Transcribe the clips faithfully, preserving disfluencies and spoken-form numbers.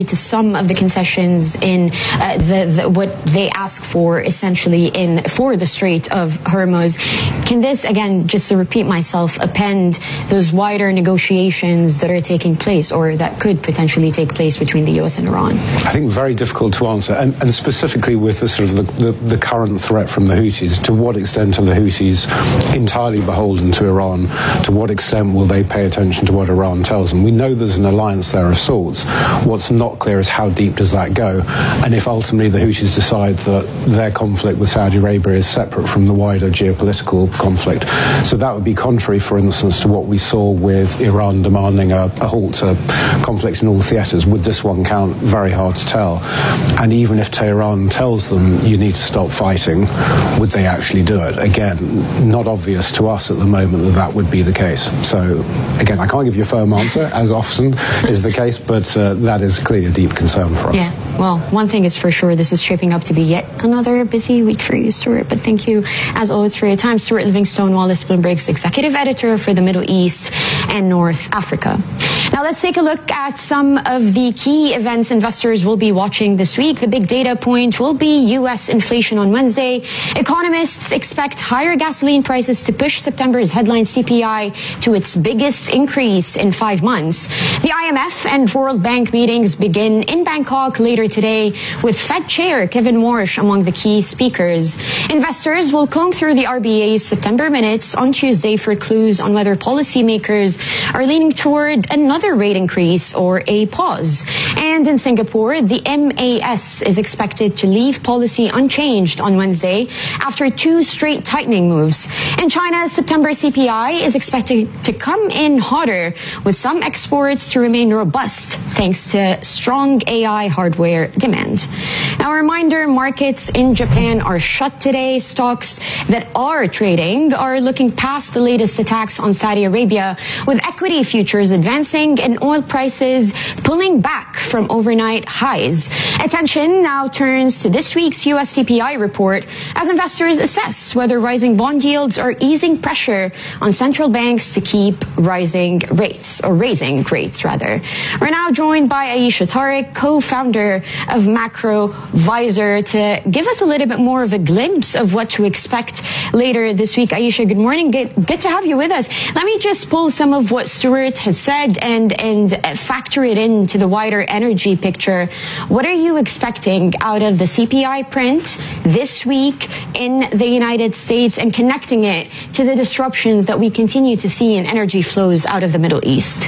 to some of the concessions in uh, the, the what they ask for essentially in for the Strait of Hormuz. Can this, again, just to repeat myself, append those wider negotiations that are taking place or that could potentially take place between the U S and Iran? I think very difficult to answer, and, and specifically with the sort of the, the, the current threat from the Houthis. To what extent are the Houthis entirely beholden to Iran? To what extent will they pay attention to what Iran tells them? We know there's an alliance there of sorts. What's not clear is how deep does that go, and if ultimately the Houthis decide that their conflict with Saudi Arabia is separate from the wider geopolitical conflict. So that would be contrary, for instance, to what we saw with Iran demanding a, a halt to conflict in all theatres. Would this one count? Very hard to tell. And even if Tehran tells them you need to stop fighting, would they actually do it? Again, not obvious to us at the moment that that would be the case. So again, I can't give you a firm answer, as often is the case, but uh, that is clearly a deep concern for us. Yeah, well, one thing is for sure, this is shaping up to be yet another busy week for you, Stuart. But thank you, as always, for your time. Stuart Livingstone Wallace, Bloomberg's executive editor for the Middle East and North Africa. Now let's take a look at some of the key events investors will be watching this week. The big data point will be U S inflation on Wednesday. Economists expect higher gasoline prices to push September's headline C P I to its biggest increase in five months. The I M F and World Bank meetings begin in Bangkok later today, with Fed Chair Kevin Warsh among the key speakers. Investors will comb through the R B A's September minutes on Tuesday for clues on whether policymakers are leaning toward another rate increase or a pause. And in Singapore, the M A S is expected to leave policy unchanged on Wednesday after two straight tightening moves. In China, September C P I is expected to come in hotter, with some exports to remain robust thanks to strong A I hardware demand. Now, a reminder, markets in Japan are shut today. Stocks that are trading are looking past the latest attacks on Saudi Arabia, with equity futures advancing and oil prices pulling back from overnight highs. Attention now turns to this week's U S C P I report as investors assess whether rising bond yields are easing pressure on central banks to keep rising rates, or raising rates rather. We're now joined by Aisha Tariq, co-founder of Macrovisor, to give us a little bit more of a glimpse of what to expect later this week. Aisha, good morning. Good, good to have you with us. Let me just pull some of what Stuart has said and, and factor it into the wider energy picture. What are you expecting out of the C P I print this week in the United States, and connecting it to the disruptions that we continue to see in energy flows out of the Middle East?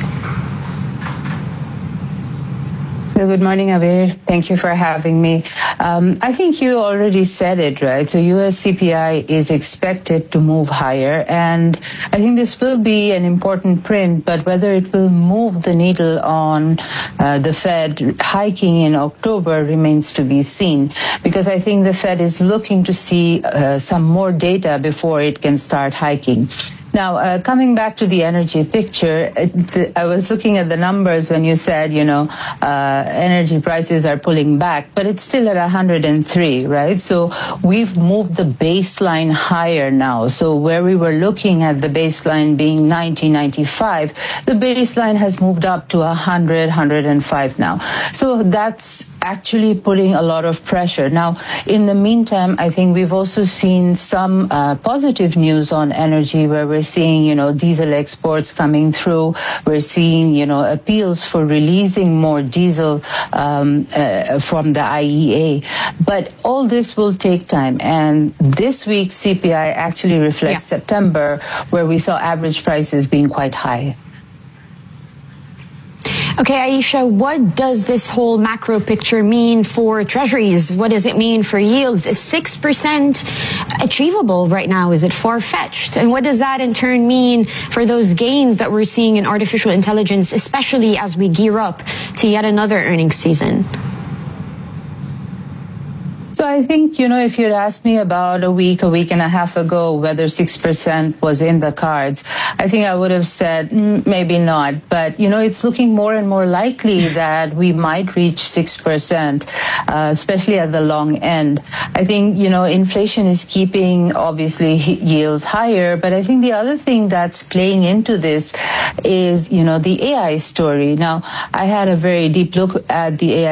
So good morning, Abir. Thank you for having me. Um, I think you already said it, right? So U S C P I is expected to move higher, and I think this will be an important print, but whether it will move the needle on uh, the Fed hiking in October remains to be seen, because I think the Fed is looking to see uh, some more data before it can start hiking. Now, uh, coming back to the energy picture, uh, the, I was looking at the numbers when you said, you know, uh, energy prices are pulling back, but it's still at one hundred three, right? So we've moved the baseline higher now. So where we were looking at the baseline being ninety, ninety-five, the baseline has moved up to one hundred, one hundred five now. So that's actually putting a lot of pressure. Now, in the meantime, I think we've also seen some uh, positive news on energy, where we're seeing, you know, diesel exports coming through. We're seeing, you know, appeals for releasing more diesel um, uh, from the I E A. But all this will take time. And this week's C P I actually reflects yeah. September, where we saw average prices being quite high. Okay, Aisha, what does this whole macro picture mean for treasuries? What does it mean for yields? Is six percent achievable right now? Is it far-fetched? And what does that in turn mean for those gains that we're seeing in artificial intelligence, especially as we gear up to yet another earnings season? So So I think, you know, if you'd asked me about a week, a week and a half ago, whether six percent was in the cards, I think I would have said mm, maybe not. But, you know, it's looking more and more likely that we might reach six percent, uh, especially at the long end. I think, you know, inflation is keeping, obviously, yields higher. But I think the other thing that's playing into this is, you know, the A I story. Now, I had a very deep look at the A I